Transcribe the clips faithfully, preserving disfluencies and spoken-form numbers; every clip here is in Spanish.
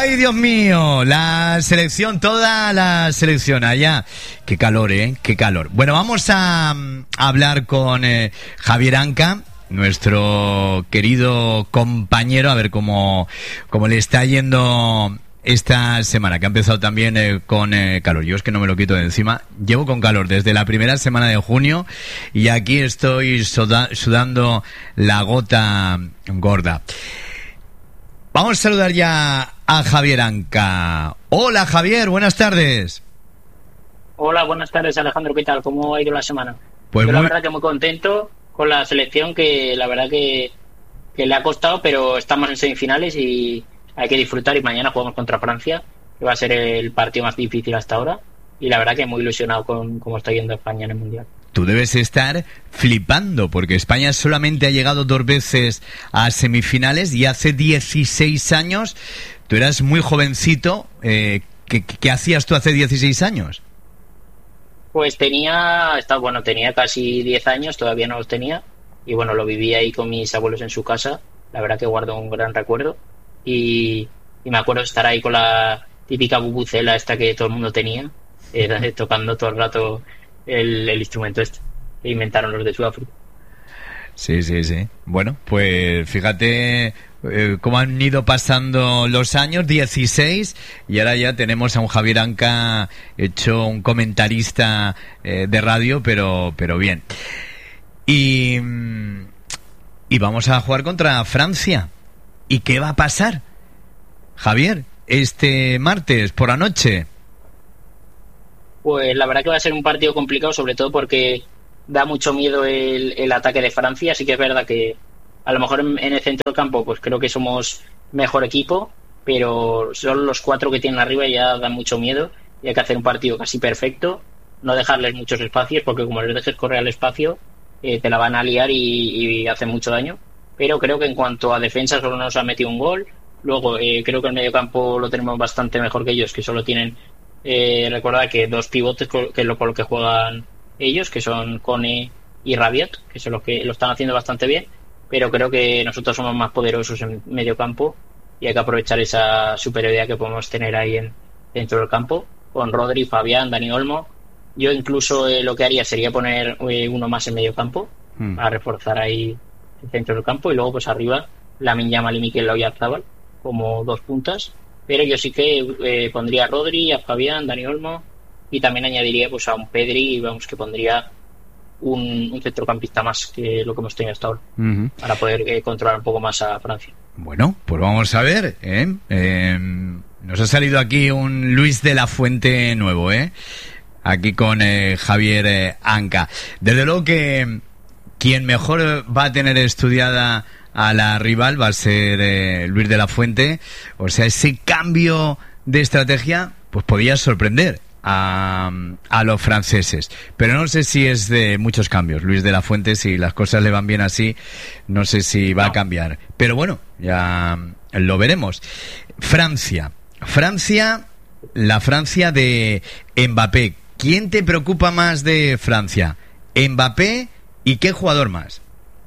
Ay, Dios mío, la selección, toda la selección allá. Qué calor, ¿eh? Qué calor. Bueno, vamos a, a hablar con eh, Javier Anca, nuestro querido compañero, a ver cómo, cómo le está yendo esta semana, que ha empezado también eh, con eh, calor. Yo es que no me lo quito de encima. Llevo con calor desde la primera semana de junio y aquí estoy suda- sudando la gota gorda. Vamos a saludar ya a Javier Anca. Hola, Javier, buenas tardes. Hola, buenas tardes, Alejandro, ¿qué tal? ¿Cómo ha ido la semana? Pues Yo muy... la verdad que muy contento con la selección, que la verdad que, que le ha costado, pero estamos en semifinales y hay que disfrutar, y mañana jugamos contra Francia, que va a ser el partido más difícil hasta ahora, y la verdad que muy ilusionado con cómo está yendo España en el Mundial. Tú debes estar flipando, porque España solamente ha llegado dos veces a semifinales y hace dieciséis años, tú eras muy jovencito. eh, ¿qué, qué hacías tú hace dieciséis años? Pues tenía, está, bueno, tenía casi diez años, todavía no los tenía, y bueno, lo viví ahí con mis abuelos en su casa, la verdad que guardo un gran recuerdo, y, y me acuerdo de estar ahí con la típica bubucela esta que todo el mundo tenía, eh, tocando todo el rato el, el instrumento este que inventaron los de Sudáfrica. Sí, sí, sí. Bueno, pues fíjate eh, cómo han ido pasando los años, dieciséis, y ahora ya tenemos a un Javier Anca hecho un comentarista eh, de radio, pero, pero bien. Y, y vamos a jugar contra Francia. ¿Y qué va a pasar, Javier, este martes por la noche? Pues la verdad que va a ser un partido complicado, sobre todo porque da mucho miedo el, el ataque de Francia. Así que es verdad que a lo mejor en, en el centro del campo pues creo que somos mejor equipo, pero son los cuatro que tienen arriba y ya dan mucho miedo, y hay que hacer un partido casi perfecto, no dejarles muchos espacios, porque como les dejes correr al espacio eh, te la van a liar y, y hacen mucho daño. Pero creo que en cuanto a defensa solo nos ha metido un gol. Luego eh, creo que el medio campo lo tenemos bastante mejor que ellos, que solo tienen Eh, recordad que dos pivotes, que es lo por lo que juegan ellos, que son Kone y Rabiot, que son los que lo están haciendo bastante bien, pero creo que nosotros somos más poderosos en medio campo y hay que aprovechar esa superioridad que podemos tener ahí en, dentro del campo, con Rodri, Fabián, Dani Olmo. Yo incluso eh, lo que haría sería poner eh, uno más en medio campo, mm. para reforzar ahí el centro del campo, y luego pues arriba Lamine Yamal y Mikel Oyarzabal como dos puntas. Pero yo sí que eh, pondría a Rodri, a Fabián, Dani Olmo, y también añadiría pues a un Pedri, y vamos, que pondría un, un centrocampista más que lo que hemos tenido hasta ahora, uh-huh. para poder eh, controlar un poco más a Francia. Bueno, pues vamos a ver, ¿eh? Eh, nos ha salido aquí un Luis de la Fuente nuevo, ¿eh? Aquí con eh, Javier eh, Anca. Desde luego que quien mejor va a tener estudiada a la rival va a ser eh, Luis de la Fuente. O sea, ese cambio de estrategia pues podía sorprender a, a los franceses, pero no sé si es de muchos cambios. Luis de la Fuente, si las cosas le van bien así, no sé si va no. a cambiar, pero bueno, ya lo veremos. Francia Francia la Francia de Mbappé. ¿Quién te preocupa más de Francia? ¿Mbappé y qué jugador más?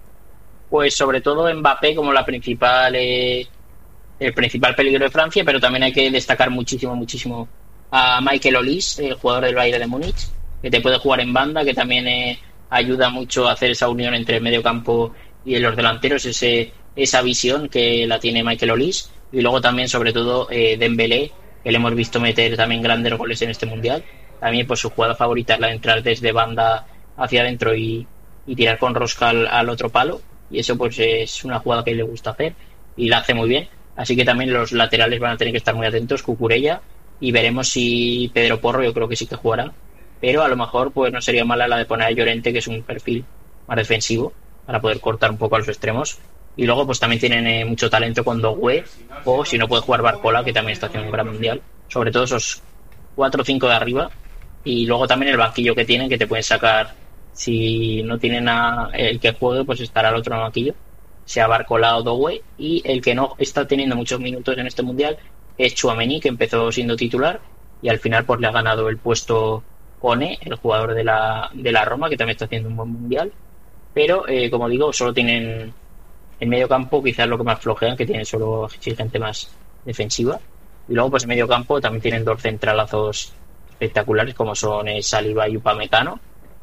Pues sobre todo Mbappé como la principal eh, el principal peligro de Francia, pero también hay que destacar muchísimo, muchísimo a Michael Olise, el jugador del Bayern de Múnich, que te puede jugar en banda, que también eh, ayuda mucho a hacer esa unión entre el medio campo y los delanteros, ese esa visión que la tiene Michael Olise. Y luego también, sobre todo, eh, Dembélé, que le hemos visto meter también grandes goles en este Mundial. También pues su jugada favorita es la de entrar desde banda hacia adentro y, y tirar con rosca al, al otro palo. Y eso pues es una jugada que le gusta hacer y la hace muy bien. Así que también los laterales van a tener que estar muy atentos, Cucurella, y veremos si Pedro Porro, yo creo que sí que jugará, pero a lo mejor pues no sería mala la de poner a Llorente, que es un perfil más defensivo, para poder cortar un poco a los extremos. Y luego pues también tienen eh, mucho talento con Doué, o si no puede jugar Barcola, que también está haciendo un gran Mundial. Sobre todo esos cuatro o cinco de arriba, y luego también el banquillo que tienen, que te pueden sacar. Si no tienen a el que juegue, pues estará el otro en el banquillo, sea Barcola o Doué. Y el que no está teniendo muchos minutos en este Mundial es Tchouaméni, que empezó siendo titular y al final pues le ha ganado el puesto Kone, el jugador de la, de la Roma, que también está haciendo un buen Mundial. Pero eh, como digo, solo tienen el medio campo, quizás lo que más flojean, que tienen solo gente más defensiva. Y luego, pues en medio campo también tienen dos centralazos espectaculares, como son eh, Saliba y Upamecano.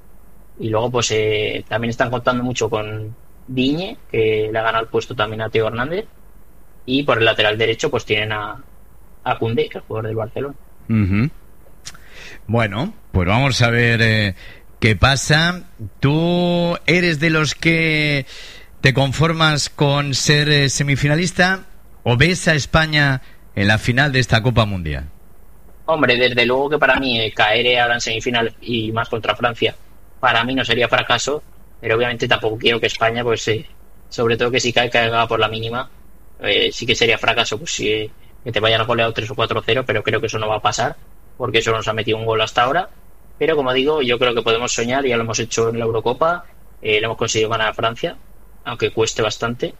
Y luego, pues eh, también están contando mucho con Digne, que le ha ganado el puesto también a Teo Hernández. Y por el lateral derecho, pues tienen a, a Koundé, el jugador del Barcelona. Uh-huh. Bueno, pues vamos a ver eh, qué pasa. ¿Tú eres de los que te conformas con ser eh, semifinalista o ves a España en la final de esta Copa Mundial? Hombre, desde luego que para mí eh, caer ahora en semifinal y más contra Francia, para mí no sería fracaso, pero obviamente tampoco quiero que España, pues eh, sobre todo que si cae, caiga por la mínima. Eh, sí que sería fracaso, pues si eh, que te vayan a golear tres o cuatro cero, pero creo que eso no va a pasar, porque eso nos ha metido un gol hasta ahora. Pero como digo, yo creo que podemos soñar, ya lo hemos hecho en la Eurocopa, eh, lo hemos conseguido ganar a Francia, aunque cueste bastante.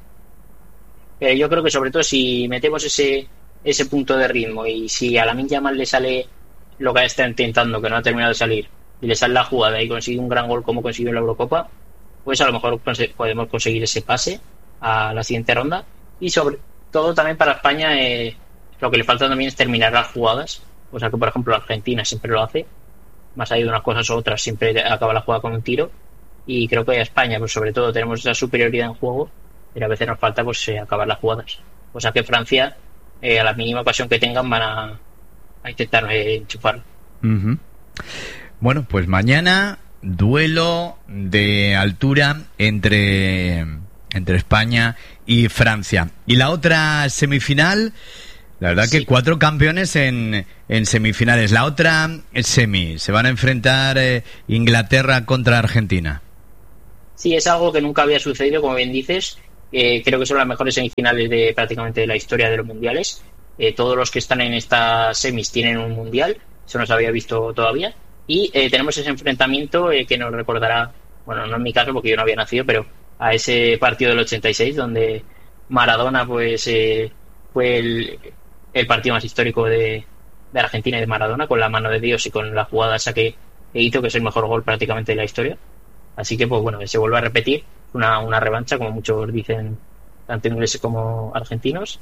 Pero yo creo que sobre todo si metemos ese ese punto de ritmo y si a Lamine Yamal le sale lo que está intentando, que no ha terminado de salir, y le sale la jugada y consigue un gran gol como consiguió en la Eurocopa, pues a lo mejor cons- podemos conseguir ese pase a la siguiente ronda. Y sobre todo también para España eh, lo que le falta también es terminar las jugadas, o sea que por ejemplo Argentina siempre lo hace, más allá de unas cosas u otras siempre acaba la jugada con un tiro, y creo que a España pues sobre todo tenemos esa superioridad en juego, pero a veces nos falta pues eh, acabar las jugadas, o sea que Francia eh, a la mínima ocasión que tengan van a, a intentar eh, enchufarlo. Uh-huh. Bueno, pues mañana duelo de altura entre entre España y Francia. Y la otra semifinal, la verdad sí. que cuatro campeones en, en semifinales. La otra semi, se van a enfrentar eh, Inglaterra contra Argentina. Sí, es algo que nunca había sucedido, como bien dices. Eh, creo que son las mejores semifinales de prácticamente de la historia de los mundiales. Eh, todos los que están en estas semis tienen un mundial, eso no se había visto todavía. Y eh, tenemos ese enfrentamiento eh, que nos recordará, bueno, no en mi caso porque yo no había nacido, pero a ese partido del ochenta y seis donde Maradona pues eh, fue el, el partido más histórico de, de Argentina y de Maradona, con la mano de Dios y con la jugada esa que, que hizo, que es el mejor gol prácticamente de la historia. Así que pues bueno, se vuelve a repetir una, una revancha, como muchos dicen, tanto ingleses como argentinos,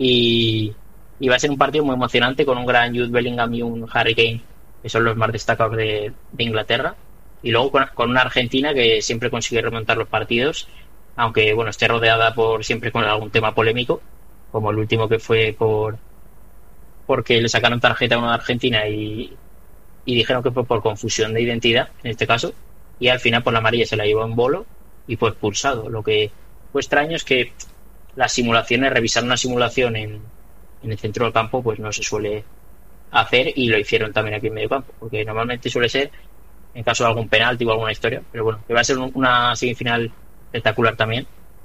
y, y va a ser un partido muy emocionante con un gran Jude Bellingham y un Harry Kane, que son los más destacados de, de Inglaterra. Y luego con, con una Argentina que siempre consigue remontar los partidos, aunque bueno esté rodeada por siempre con algún tema polémico, como el último que fue por porque le sacaron tarjeta a una Argentina y, y dijeron que fue por confusión de identidad, en este caso, y al final por la amarilla se la llevó en bolo y fue expulsado. Lo que fue extraño es que las simulaciones, revisar una simulación en, en el centro del campo, pues no se suele hacer, y lo hicieron también aquí en medio campo, porque normalmente suele ser en caso de algún penalti o alguna historia, pero bueno, que va a ser una semifinal espectacular también.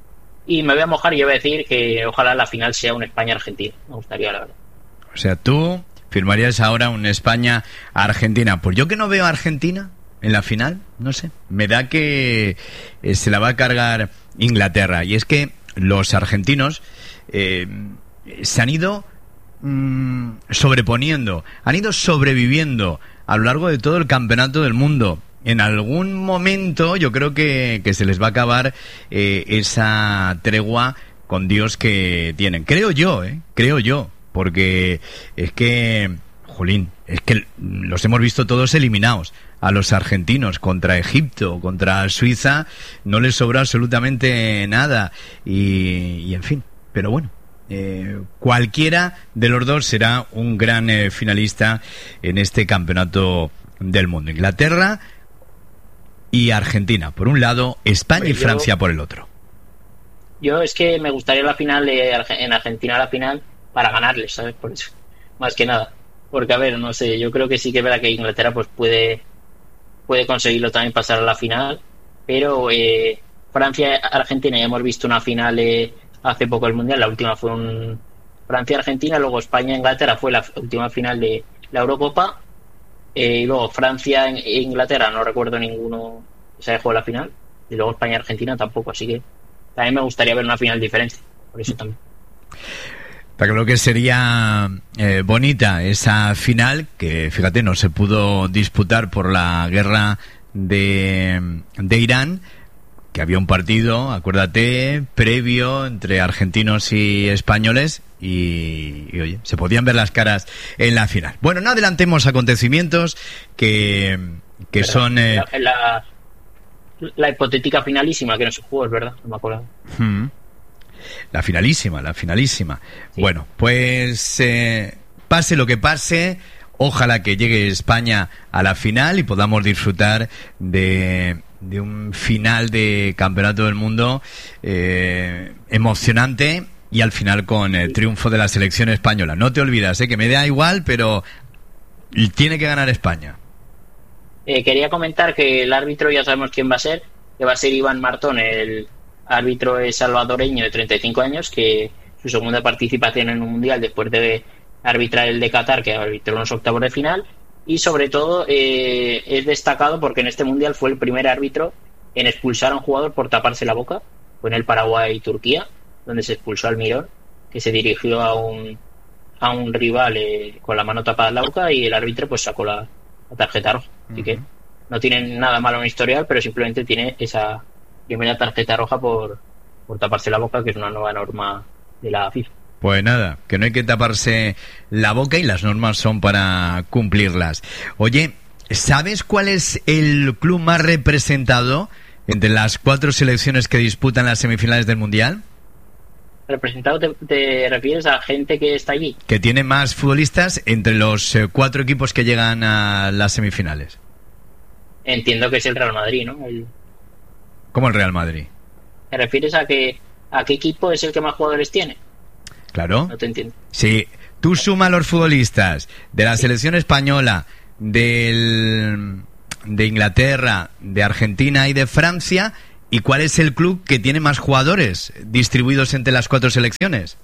Y me voy a mojar y yo voy a decir que ojalá la final sea un España-Argentina, me gustaría, la verdad. O sea, tú firmarías ahora un España-Argentina. Pues yo que no veo a Argentina en la final, no sé, me da que eh, se la va a cargar Inglaterra. Y es que los argentinos eh, se han ido mmm, sobreponiendo, han ido sobreviviendo a lo largo de todo el campeonato del mundo. En algún momento yo creo que, que se les va a acabar eh, esa tregua con Dios que tienen. Creo yo, ¿eh? Creo yo. Porque es que, jolín, es que los hemos visto todos eliminados. A los argentinos contra Egipto, contra Suiza, no les sobra absolutamente nada. Y, y en fin, pero bueno. Eh, cualquiera de los dos será un gran eh, finalista en este campeonato del mundo. Inglaterra y Argentina por un lado, España pues y yo, Francia por el otro. Yo es que me gustaría la final de, en Argentina, la final para ganarles, ¿sabes? Por eso, más que nada, porque a ver, no sé, yo creo que sí que es verdad que Inglaterra pues puede puede conseguirlo también, pasar a la final, pero eh, Francia Argentina ya hemos visto una final eh, hace poco el mundial, la última fue un Francia-Argentina, luego España-Inglaterra fue la última final de la Eurocopa, eh, y luego Francia-Inglaterra no recuerdo ninguno que se haya jugado la final, y luego España-Argentina tampoco, así que también me gustaría ver una final diferente, por eso también. Creo que sería eh, bonita esa final, que fíjate no se pudo disputar por la guerra de, de Irán. que había un partido, acuérdate, previo entre argentinos y españoles y, y oye, se podían ver las caras en la final. Bueno, no adelantemos acontecimientos que, que Pero, son... Eh... La, la, la hipotética finalísima que no se jugó, es verdad, no me acuerdo. Hmm. La finalísima, la finalísima. Sí. Bueno, pues eh, pase lo que pase, ojalá que llegue España a la final y podamos disfrutar de... de un final de Campeonato del Mundo eh, emocionante y al final con el triunfo de la selección española. No te olvidas, eh, que me da igual, pero tiene que ganar España. Eh, quería comentar que el árbitro ya sabemos quién va a ser, que va a ser Iván Martón, el árbitro es salvadoreño de treinta y cinco años, que su segunda participación en un mundial después de arbitrar el de Qatar, que arbitró unos octavos de final. Y sobre todo eh, es destacado porque en este mundial fue el primer árbitro en expulsar a un jugador por taparse la boca. Fue en el Paraguay y Turquía, donde se expulsó al Mirón, que se dirigió a un a un rival eh, con la mano tapada en la boca, y el árbitro pues sacó la, la tarjeta roja. Así uh-huh. que no tiene nada malo en historial, pero simplemente tiene esa primera tarjeta roja por, por taparse la boca, que es una nueva norma de la FIFA. Pues nada, que no hay que taparse la boca y las normas son para cumplirlas. Oye, ¿sabes cuál es el club más representado entre las cuatro selecciones que disputan las semifinales del Mundial? ¿Representado te, te refieres a gente que está allí? Que tiene más futbolistas entre los eh, cuatro equipos que llegan a las semifinales. Entiendo que es el Real Madrid, ¿no? El... ¿Cómo el Real Madrid? ¿Te refieres a que a qué equipo es el que más jugadores tiene? Claro. No te entiendo. Sí, tú suma a los futbolistas de la selección española, del, de Inglaterra, de Argentina y de Francia, ¿y cuál es el club que tiene más jugadores distribuidos entre las cuatro selecciones?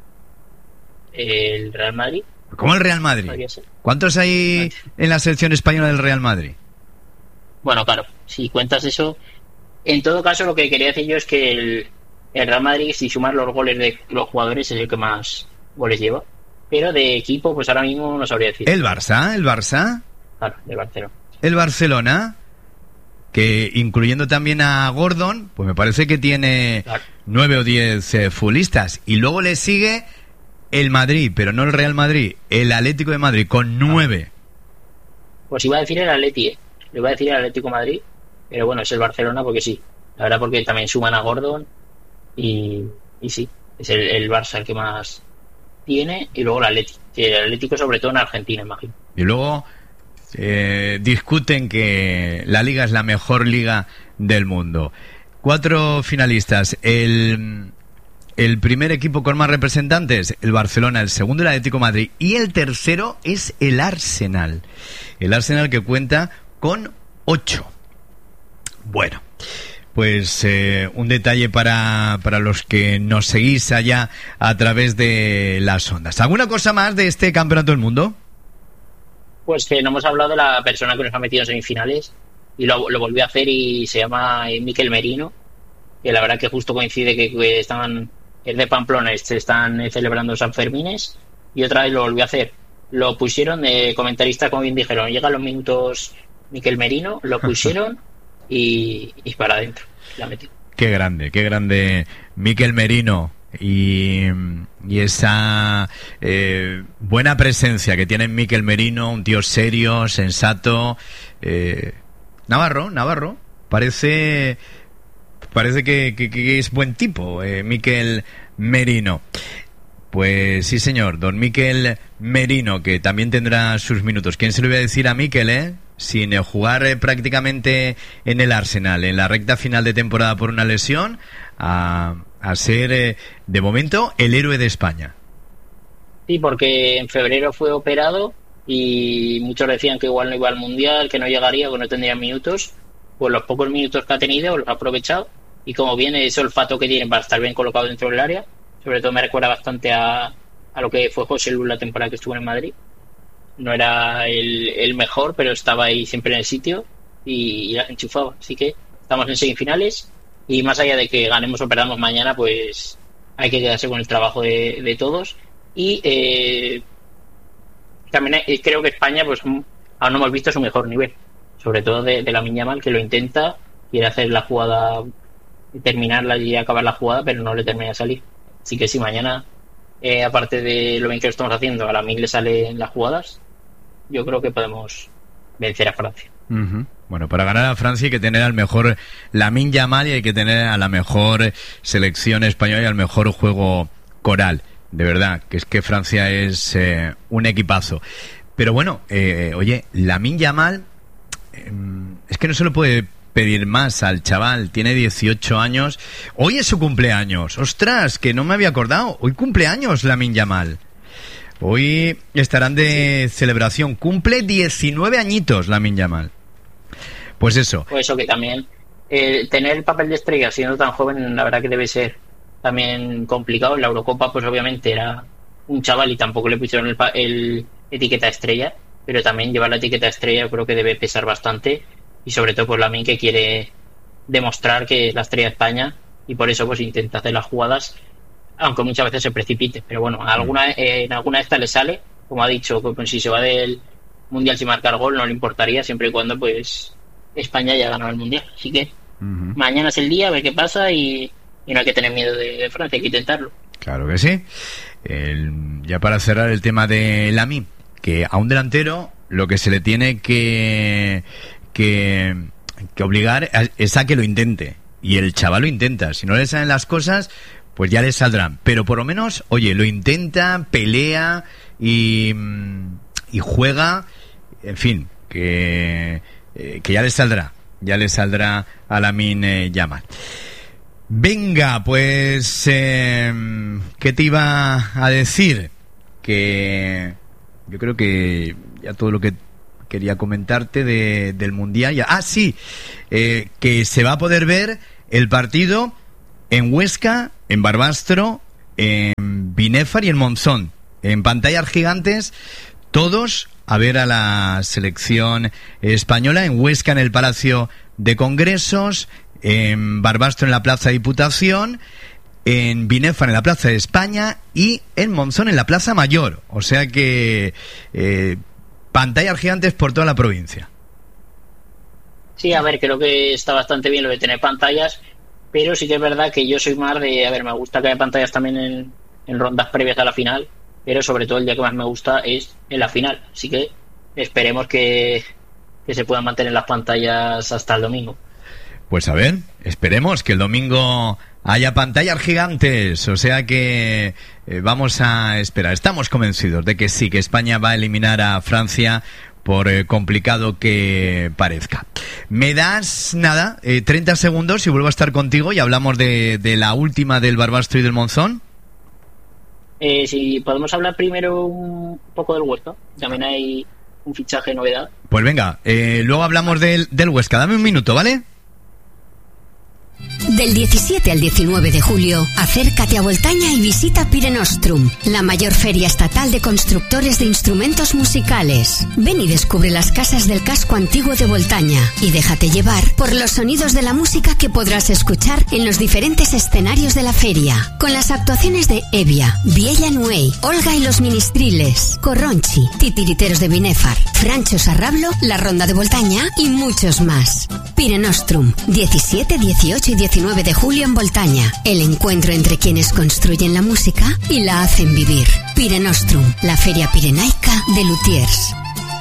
El Real Madrid. ¿Cómo el Real Madrid? ¿Cuántos hay en la selección española del Real Madrid? Bueno, claro, si cuentas eso, en todo caso lo que quería decir yo es que el El Real Madrid, si sumas los goles de los jugadores, es el que más goles lleva. Pero de equipo, pues ahora mismo no sabría decir. ¿El Barça? ¿El Barça? Claro, el Barcelona. El Barcelona, que incluyendo también a Gordon, pues me parece que tiene claro. nueve o diez eh, futbolistas. Y luego le sigue el Madrid, pero no el Real Madrid, el Atlético de Madrid, con nueve. Pues iba a decir el Atleti, ¿eh? Le iba a decir el Atlético de Madrid, pero bueno, es el Barcelona porque sí. La verdad, porque también suman a Gordon. Y, y sí, es el, el Barça el que más tiene, y luego el Atlético, el Atlético sobre todo en Argentina, imagino. Y luego eh, discuten que la liga es la mejor liga del mundo. Cuatro finalistas, el, el primer equipo con más representantes, el Barcelona, el segundo el Atlético de Madrid y el tercero es el Arsenal. El Arsenal que cuenta con ocho. Bueno, pues eh, un detalle para, para los que nos seguís allá a través de las ondas. ¿Alguna cosa más de este Campeonato del Mundo? Pues que no hemos hablado de la persona que nos ha metido en semifinales y lo, lo volvió a hacer, y se llama Mikel Merino, que la verdad que justo coincide que, que estaban, es de Pamplona, se están celebrando San Fermines, y otra vez lo volvió a hacer. Lo pusieron de comentarista, como bien dijeron, llegan los minutos Mikel Merino, lo pusieron y, y para adentro la metió. Qué grande, qué grande Mikel Merino, y, y esa eh, buena presencia que tiene Mikel Merino, un tío serio, sensato, eh, Navarro, Navarro, parece parece que, que, que es buen tipo, eh, Mikel Merino. Pues sí, señor, don Mikel Merino, que también tendrá sus minutos. ¿Quién se lo iba a decir a Mikel, eh? Sin jugar eh, prácticamente en el Arsenal, en la recta final de temporada por una lesión, a, a ser, eh, de momento, el héroe de España. Sí, porque en febrero fue operado y muchos decían que igual no iba al Mundial, que no llegaría, que no tendría minutos. Pues los pocos minutos que ha tenido los ha aprovechado, y como viene ese olfato que tiene para estar bien colocado dentro del área, sobre todo me recuerda bastante a, a lo que fue José Lu la temporada que estuvo en Madrid. No era el, el mejor, pero estaba ahí siempre en el sitio y, y las enchufaba. Así que estamos en semifinales, y más allá de que ganemos o perdamos mañana, pues hay que quedarse con el trabajo de, de todos. Y eh, también hay, creo que España, pues aún no hemos visto su mejor nivel, sobre todo de, de Lamine Yamal, que lo intenta, quiere hacer la jugada terminarla y acabar la jugada, pero no le termina de salir. Así que si mañana, eh, aparte de lo bien que lo estamos haciendo, a Lamine le salen las jugadas, yo creo que podemos vencer a Francia. Uh-huh. Bueno, para ganar a Francia hay que tener al mejor Lamine Yamal y hay que tener a la mejor selección española y al mejor juego coral. De verdad, que es que Francia es eh, un equipazo. Pero bueno, eh, oye, Lamine Yamal, eh, es que no se lo puede pedir más al chaval. Tiene dieciocho años. Hoy es su cumpleaños. ¡Ostras! Que no me había acordado. Hoy cumpleaños Lamine Yamal. Hoy estarán de celebración. Cumple diecinueve añitos Lamine Yamal. Pues eso. Pues eso, que también eh, tener el papel de estrella siendo tan joven, la verdad que debe ser también complicado. En la Eurocopa, pues obviamente era un chaval y tampoco le pusieron el, el etiqueta estrella, pero también llevar la etiqueta estrella creo que debe pesar bastante, y sobre todo por Lamine, que quiere demostrar que es la estrella de España, y por eso pues intenta hacer las jugadas, aunque muchas veces se precipite, pero bueno, alguna, eh, en alguna de estas le sale, como ha dicho, pues si se va del Mundial sin marcar gol no le importaría, siempre y cuando pues España ya ha ganado el Mundial. Así que uh-huh. mañana es el día, a ver qué pasa, y, y no hay que tener miedo de, de Francia, hay que intentarlo. Claro que sí. El, ya para cerrar el tema de Lamine, que a un delantero lo que se le tiene que que, que obligar es a que lo intente, y el chaval lo intenta. Si no le salen las cosas, pues ya le saldrán, pero por lo menos, oye, lo intenta, pelea y, y juega, en fin, que, que ya le saldrá, ya le saldrá a Lamine eh, Yamal. Venga, pues, eh, ¿qué te iba a decir? Que yo creo que ya todo lo que quería comentarte de, del Mundial. Ya. Ah, sí, eh, que se va a poder ver el partido en Huesca, en Barbastro, en Binéfar y en Monzón. En pantallas gigantes, todos a ver a la selección española. En Huesca, en el Palacio de Congresos, en Barbastro, en la Plaza Diputación, en Binéfar, en la Plaza de España, y en Monzón, en la Plaza Mayor. O sea que eh, pantallas gigantes por toda la provincia. Sí, a ver, creo que está bastante bien lo de tener pantallas, pero sí que es verdad que yo soy más de, a ver, me gusta que haya pantallas también en, en rondas previas a la final, pero sobre todo el día que más me gusta es en la final. Así que esperemos que, que se puedan mantener las pantallas hasta el domingo. Pues a ver, esperemos que el domingo haya pantallas gigantes, o sea que eh, vamos a esperar. Estamos convencidos de que sí, que España va a eliminar a Francia, por eh, complicado que parezca. Me das, nada, eh, treinta segundos y vuelvo a estar contigo y hablamos de, de la última del Barbastro y del Monzón. Eh, si podemos hablar primero un poco del Huesca, también hay un fichaje novedad. Pues venga, eh, luego hablamos del, del Huesca, dame un minuto, ¿vale? Del diecisiete al diecinueve de julio, acércate a Voltaña y visita Pirenostrum, la mayor feria estatal de constructores de instrumentos musicales. Ven y descubre las casas del casco antiguo de Voltaña y déjate llevar por los sonidos de la música que podrás escuchar en los diferentes escenarios de la feria, con las actuaciones de Evia, Viella Nuey, Olga y los Ministriles, Corronchi, Titiriteros de Binéfar, Francho Sarrablo, La Ronda de Voltaña y muchos más. Pirenostrum, diecisiete, dieciocho y diecinueve de julio en Voltaña. El encuentro entre quienes construyen la música y la hacen vivir. Pirenostrum, la feria pirenaica de luthiers.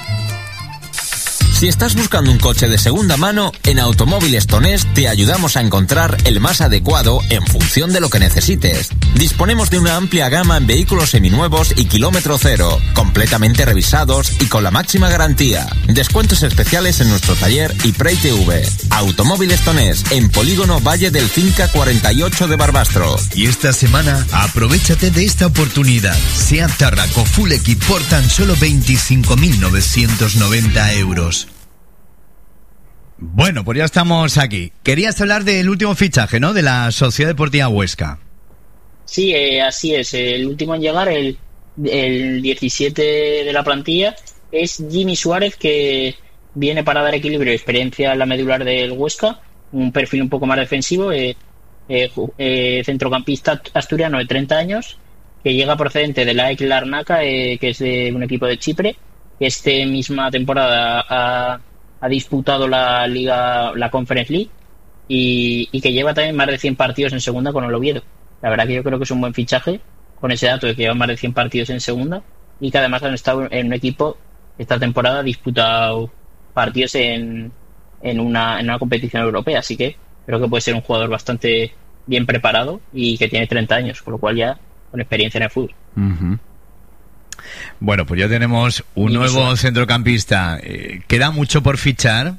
Si estás buscando un coche de segunda mano, en Automóviles Tonés te ayudamos a encontrar el más adecuado en función de lo que necesites. Disponemos de una amplia gama en vehículos seminuevos y kilómetro cero, completamente revisados y con la máxima garantía. Descuentos especiales en nuestro taller y Pre T V. Automóviles Tonés, en Polígono Valle del Cinca cuarenta y ocho de Barbastro. Y esta semana, aprovéchate de esta oportunidad. Seat Tarraco Full Equip por tan solo veinticinco mil novecientos noventa euros. Bueno, pues ya estamos aquí. Querías hablar del último fichaje, ¿no? De la Sociedad Deportiva Huesca. Sí, eh, así es. El último en llegar, el, el diecisiete de la plantilla, es Jimmy Suárez, que viene para dar equilibrio y experiencia en la medular del Huesca. Un perfil un poco más defensivo. Eh, eh, eh, centrocampista asturiano de treinta años, que llega procedente de la A E C Larnaca, eh, que es de un equipo de Chipre. Esta misma temporada ha... ha disputado la Liga, la Conference League, y, y que lleva también más de cien partidos en segunda con el Oviedo. La verdad que yo creo que es un buen fichaje con ese dato de que lleva más de cien partidos en segunda y que además han estado en un equipo esta temporada disputado partidos en, en, una, en una competición europea, así que creo que puede ser un jugador bastante bien preparado y que tiene treinta años, con lo cual ya con experiencia en el fútbol. Uh-huh. Bueno, pues ya tenemos un y nuevo eso. centrocampista. Eh, ¿Queda mucho por fichar?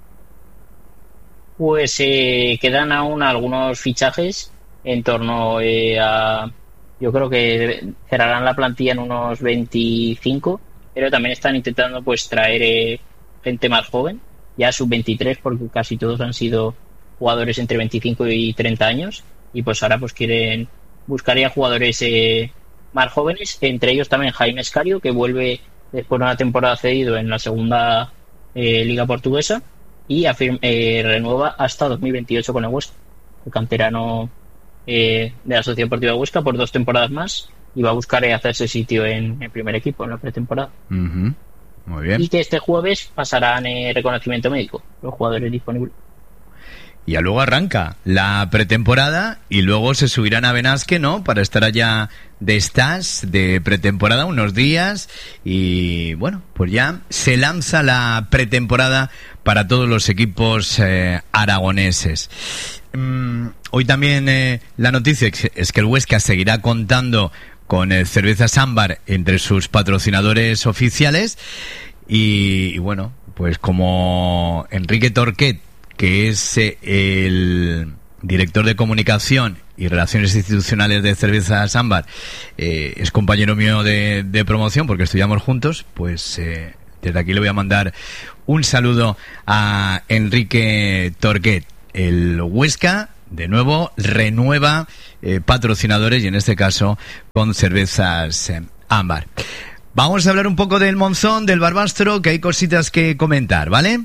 Pues eh, quedan aún algunos fichajes en torno eh, a... Yo creo que cerrarán la plantilla en unos veinticinco, pero también están intentando pues traer eh, gente más joven, ya sub veintitrés, porque casi todos han sido jugadores entre veinticinco y treinta años, y pues ahora pues quieren buscar ya jugadores eh, más jóvenes, entre ellos también Jaime Escario, que vuelve después de una temporada cedido en la segunda eh, liga portuguesa y afirma, eh, renueva hasta dos mil veintiocho con el Huesca, el canterano eh, de la Sociedad Deportiva de Huesca, por dos temporadas más, y va a buscar eh, hacerse sitio en el primer equipo en la pretemporada. Uh-huh. Muy bien. Y que este jueves pasarán eh, reconocimiento médico los jugadores disponibles. Y ya luego arranca la pretemporada y luego se subirán a Benasque, ¿no? Para estar allá de stage, de pretemporada, unos días. Y bueno, pues ya se lanza la pretemporada para todos los equipos eh, aragoneses. Mm, hoy también eh, la noticia es que el Huesca seguirá contando con eh, Cervezas Ámbar entre sus patrocinadores oficiales. Y, y bueno, pues como Enrique Torquet, que es eh, el director de comunicación y relaciones institucionales de Cervezas Ámbar, eh, es compañero mío de, de promoción porque estudiamos juntos, pues eh, desde aquí le voy a mandar un saludo a Enrique Torquet. El Huesca, de nuevo, renueva eh, patrocinadores y en este caso con Cervezas eh, Ámbar. Vamos a hablar un poco del Monzón, del Barbastro, que hay cositas que comentar, ¿vale?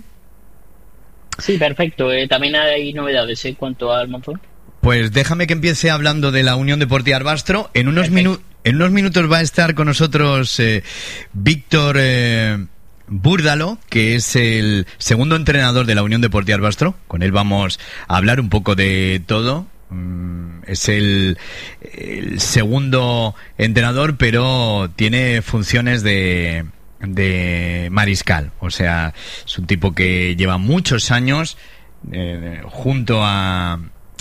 Sí, perfecto. Eh, también hay novedades en cuanto al Monzón. Pues déjame que empiece hablando de la Unión Deportiva Barbastro. En unos, minu- en unos minutos va a estar con nosotros eh, Víctor eh, Búrdalo, que es el segundo entrenador de la Unión Deportiva Barbastro. Con él vamos a hablar un poco de todo. Mm, es el, el segundo entrenador, pero tiene funciones de... de mariscal, o sea, es un tipo que lleva muchos años eh, junto a,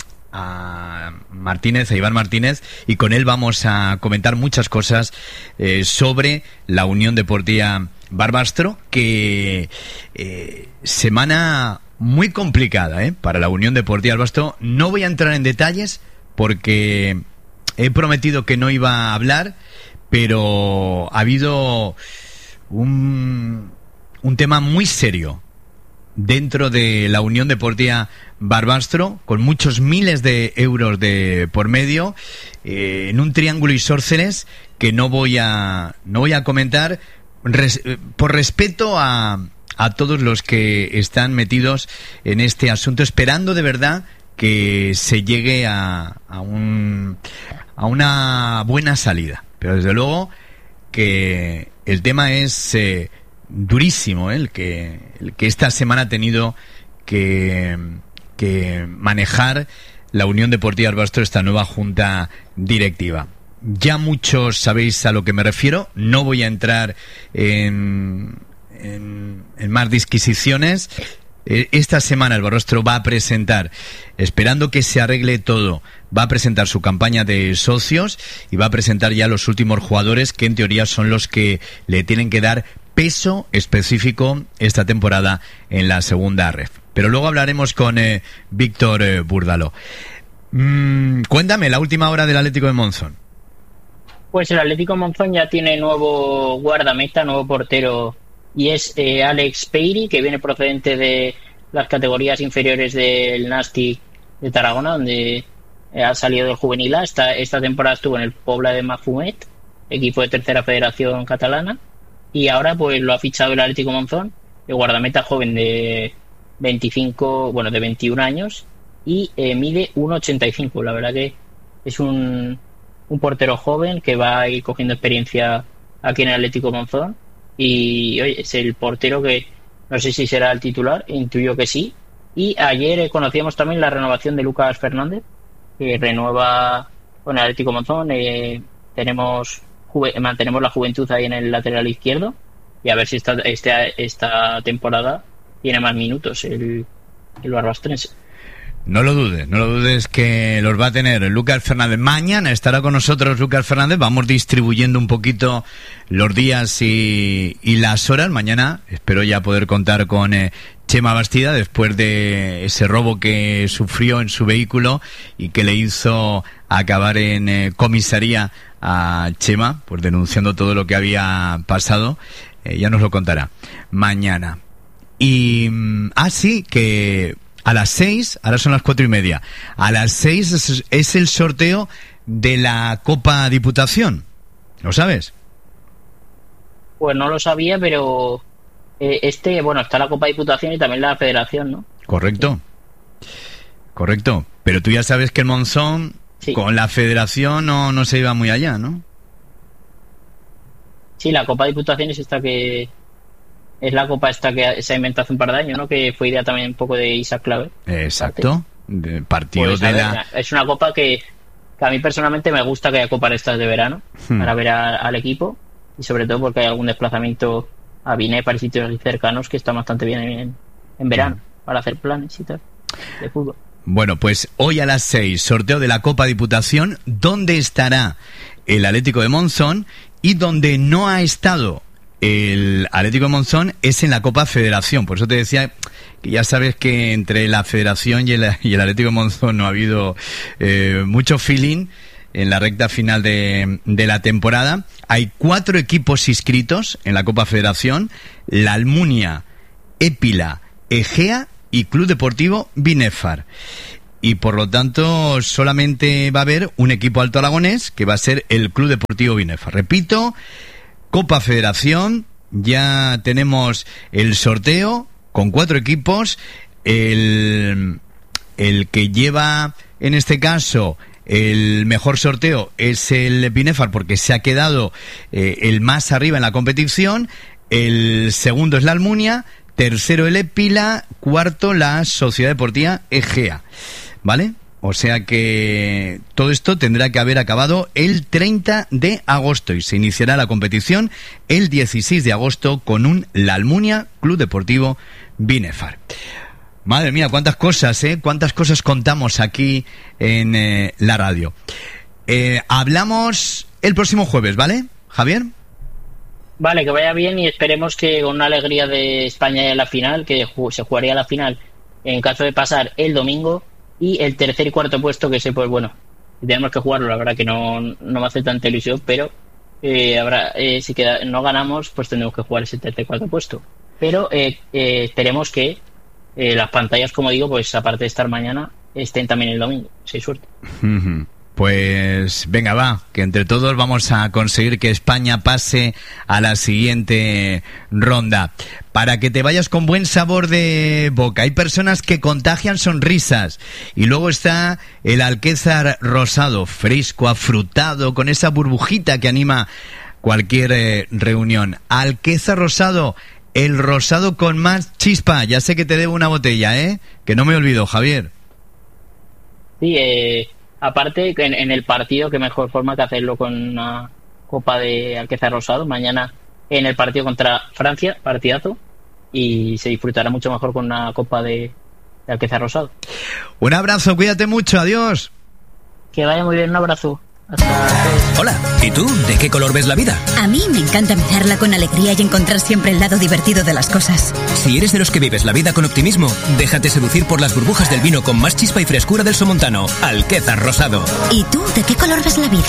a Martínez, a Iván Martínez, y con él vamos a comentar muchas cosas eh, sobre la Unión Deportiva Barbastro, que eh, semana muy complicada eh, para la Unión Deportiva Barbastro. No voy a entrar en detalles porque he prometido que no iba a hablar, pero ha habido Un, un tema muy serio dentro de la Unión Deportiva Barbastro, con muchos miles de euros de por medio, eh, en un triángulo isósceles que no voy a no voy a comentar res, por respeto a, a todos los que están metidos en este asunto, esperando de verdad que se llegue a, a un a una buena salida, pero desde luego que el tema es eh, durísimo, ¿eh? el que el que esta semana ha tenido que, que manejar la Unión Deportiva Barbastro, esta nueva junta directiva. Ya muchos sabéis a lo que me refiero, no voy a entrar en, en, en más disquisiciones. Esta semana el Barbastro va a presentar, esperando que se arregle todo, va a presentar su campaña de socios y va a presentar ya los últimos jugadores que en teoría son los que le tienen que dar peso específico esta temporada en la segunda ref. Pero luego hablaremos con eh, Víctor eh, Búrdalo. Mm, cuéntame, la última hora del Atlético de Monzón. Pues el Atlético de Monzón ya tiene nuevo guardameta, nuevo portero, y es eh, Alex Peiri, que viene procedente de las categorías inferiores del Nàstic de Tarragona, donde eh, ha salido del juvenil A. Esta, esta temporada estuvo en el Pobla de Mafumet, equipo de tercera federación catalana, y ahora pues lo ha fichado el Atlético Monzón, el guardameta joven de veinticinco, bueno, de veintiún años, y eh, mide uno ochenta y cinco. La verdad que es un, un portero joven que va a ir cogiendo experiencia aquí en el Atlético Monzón. Y oye, es el portero que no sé si será el titular, intuyo que sí, Y ayer eh, conocíamos también la renovación de Lucas Fernández, que renueva con el Atlético Monzón. Eh, tenemos juve- mantenemos la juventud ahí en el lateral izquierdo, y a ver si esta, este, esta temporada tiene más minutos el, el barbastrense. No lo dudes, no lo dudes que los va a tener Lucas Fernández. Mañana estará con nosotros Lucas Fernández. Vamos distribuyendo un poquito los días y, y las horas. Mañana espero ya poder contar con eh, Chema Bastida después de ese robo que sufrió en su vehículo y que le hizo acabar en eh, comisaría a Chema, pues denunciando todo lo que había pasado. Eh, ya nos lo contará mañana. Y, ah, sí, que a las seis, ahora son las cuatro y media, a las seis es, es el sorteo de la Copa Diputación. ¿Lo sabes? Pues no lo sabía, pero eh, este, bueno, está la Copa Diputación y también la Federación, ¿no? Correcto. Correcto. Pero tú ya sabes que el Monzón, sí, con la Federación no, no se iba muy allá, ¿no? Sí, la Copa Diputación es esta que... Es la copa esta que se ha inventado hace un par de años, ¿no? Que fue idea también un poco de Isaac Claver. Exacto. De partido pues, de ver, la... Es una copa que, que a mí personalmente me gusta que haya copas estas de verano, hmm. para ver a, al equipo, y sobre todo porque hay algún desplazamiento a Binéfar y sitios cercanos que está bastante bien en, en verano, hmm. para hacer planes y tal, de fútbol. Bueno, pues hoy a las seis, sorteo de la Copa Diputación, donde estará el Atlético de Monzón, y donde no ha estado el Atlético de Monzón es en la Copa Federación. Por eso te decía que ya sabes que entre la Federación y el, y el Atlético de Monzón no ha habido eh, mucho feeling en la recta final de, de la temporada. Hay cuatro equipos inscritos en la Copa Federación: la Almunia, Épila, Egea y Club Deportivo Binéfar. Y por lo tanto solamente va a haber un equipo alto aragonés, que va a ser el Club Deportivo Binéfar. Repito, Copa Federación, ya tenemos el sorteo con cuatro equipos. El, el que lleva, en este caso, el mejor sorteo es el Binéfar, porque se ha quedado eh, el más arriba en la competición. El segundo es la Almunia, tercero el Épila, cuarto la Sociedad Deportiva Egea. ¿Vale? O sea que todo esto tendrá que haber acabado el treinta de agosto y se iniciará la competición el dieciséis de agosto con un La Almunia Club Deportivo Binéfar. Madre mía, cuántas cosas, ¿eh? Cuántas cosas contamos aquí en eh, la radio. Eh, hablamos el próximo jueves, ¿vale, Javier? Vale, que vaya bien y esperemos que con una alegría de España en la final, que se jugaría la final en caso de pasar el domingo. Y el tercer y cuarto puesto, que sé, pues bueno, tenemos que jugarlo, la verdad que no, no me hace tanta ilusión, pero eh, habrá, eh, si queda, no ganamos, pues tendremos que jugar ese tercer y cuarto puesto. Pero eh, eh, esperemos que eh, las pantallas, como digo, pues aparte de estar mañana, estén también el domingo, si hay suerte. Pues venga, va, que entre todos vamos a conseguir que España pase a la siguiente ronda. Para que te vayas con buen sabor de boca. Hay personas que contagian sonrisas. Y luego está el Alquézar rosado, fresco, afrutado, con esa burbujita que anima cualquier eh, reunión. Alquézar rosado, el rosado con más chispa. Ya sé que te debo una botella, ¿eh? Que no me olvido, Javier. Sí, eh... Aparte, en, en el partido, qué mejor forma que hacerlo con una copa de Alquézar rosado. Mañana en el partido contra Francia, partidazo, y se disfrutará mucho mejor con una copa de, de Alquézar rosado. Un abrazo, cuídate mucho, adiós. Que vaya muy bien, un abrazo. Hasta Hola, ¿y tú? ¿De qué color ves la vida? A mí me encanta mirarla con alegría y encontrar siempre el lado divertido de las cosas. Si eres de los que vives la vida con optimismo, déjate seducir por las burbujas del vino con más chispa y frescura del Somontano, Alquézar rosado. ¿Y tú? ¿De qué color ves la vida?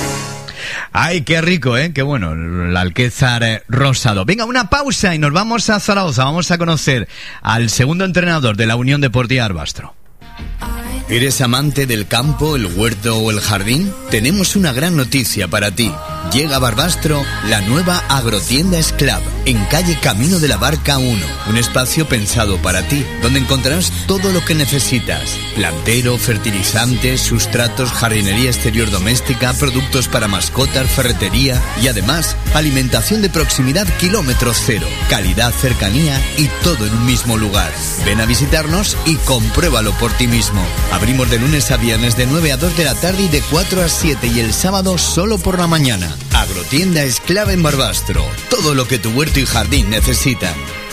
Ay, qué rico, ¿eh? Qué bueno, el Alquézar eh, rosado. Venga, una pausa y nos vamos a Zaragoza. Vamos a conocer al segundo entrenador de la Unión Deportiva Arbastro. ¿Eres amante del campo, el huerto o el jardín? Tenemos una gran noticia para ti. Llega a Barbastro la nueva agrotienda Esclav, en calle Camino de la Barca uno. Un espacio pensado para ti, donde encontrarás todo lo que necesitas. Plantero, fertilizantes, sustratos, jardinería exterior doméstica, productos para mascotas, ferretería y además alimentación de proximidad kilómetro cero. Calidad, cercanía y todo en un mismo lugar. Ven a visitarnos y compruébalo por ti mismo. Abrimos de lunes a viernes de nueve a dos de la tarde y de cuatro a siete y el sábado solo por la mañana. Agrotienda Esclava en Barbastro. Todo lo que tu huerto y jardín necesitan.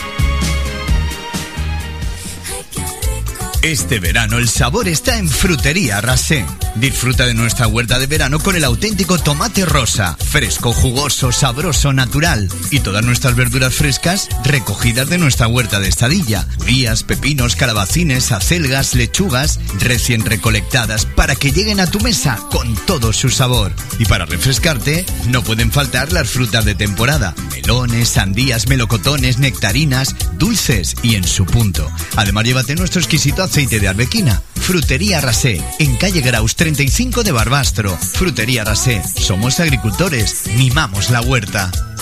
Este verano el sabor está en Frutería Rasé. Disfruta de nuestra huerta de verano con el auténtico tomate rosa, fresco, jugoso, sabroso, natural. Y todas nuestras verduras frescas recogidas de nuestra huerta de Estadilla. Judías, pepinos, calabacines, acelgas, lechugas, recién recolectadas para que lleguen a tu mesa con todo su sabor. Y para refrescarte, no pueden faltar las frutas de temporada. Melones, sandías, melocotones, nectarinas, dulces y en su punto. Además, llévate nuestro exquisito aceite de arbequina. Frutería Rasé, en calle Graus treinta y cinco de Barbastro. Frutería Rasé, somos agricultores, mimamos la huerta.